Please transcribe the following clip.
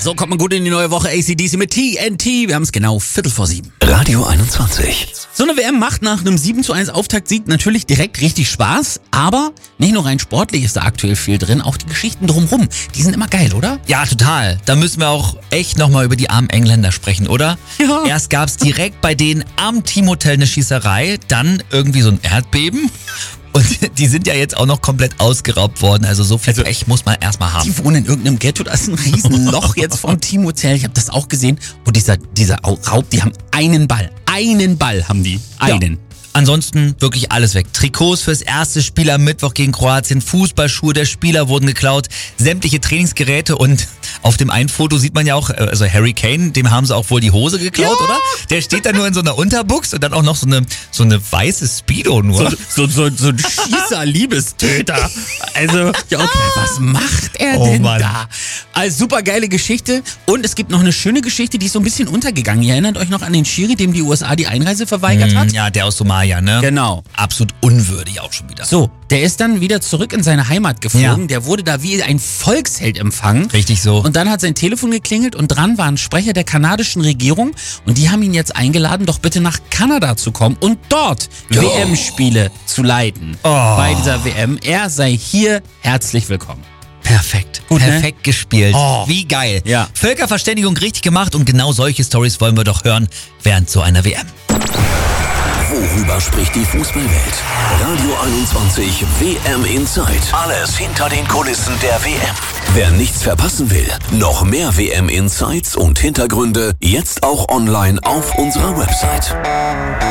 So kommt man gut in die neue Woche. AC/DC mit TNT. Wir haben es genau 7:15. Radio 21. So eine WM macht nach einem 7:1 Auftaktsieg natürlich direkt richtig Spaß. Aber nicht nur rein sportlich ist da aktuell viel drin, auch die Geschichten drumherum. Die sind immer geil, oder? Ja, total. Da müssen wir auch echt nochmal über die armen Engländer sprechen, oder? Ja. Erst gab's direkt bei denen am Teamhotel eine Schießerei, dann irgendwie so ein Erdbeben. Und die sind ja jetzt auch noch komplett ausgeraubt worden. Also so viel Pech muss man erstmal haben. Die wohnen in irgendeinem Ghetto, da ist ein Riesenloch jetzt vom Teamhotel. Ich habe das auch gesehen. Und dieser Raub, die haben einen Ball. Einen Ball haben die. Einen. Ja. Ansonsten wirklich alles weg. Trikots fürs erste Spiel am Mittwoch gegen Kroatien, Fußballschuhe der Spieler wurden geklaut, sämtliche Trainingsgeräte und auf dem einen Foto sieht man ja auch, also Harry Kane, dem haben sie auch wohl die Hose geklaut, oder? Der steht da nur in so einer Unterbuchs und dann auch noch so eine weiße Speedo nur. So ein Schießer-Liebestöter. Also, ja, okay, was macht er Oh denn Mann. da? Also, super geile Geschichte. Und es gibt noch eine schöne Geschichte, die ist so ein bisschen untergegangen. Ihr erinnert euch noch an den Schiri, dem die USA die Einreise verweigert hat? Ja, der aus Somalia, ne? Genau. Absolut unwürdig auch schon wieder. So, der ist dann wieder zurück in seine Heimat geflogen. Ja. Der wurde da wie ein Volksheld empfangen. Richtig so. Und dann hat sein Telefon geklingelt und dran war ein Sprecher der kanadischen Regierung und die haben ihn jetzt eingeladen, doch bitte nach Kanada zu kommen und dort WM-Spiele zu leiten. Bei dieser WM. Er sei hier herzlich willkommen. Perfekt. Gut, ne? Perfekt gespielt. Oh. Wie geil. Ja. Völkerverständigung richtig gemacht und genau solche Stories wollen wir doch hören während so einer WM. Worüber spricht die Fußballwelt? Radio 21 WM Inside. Alles hinter den Kulissen der WM. Wer nichts verpassen will, noch mehr WM Insights und Hintergründe jetzt auch online auf unserer Website.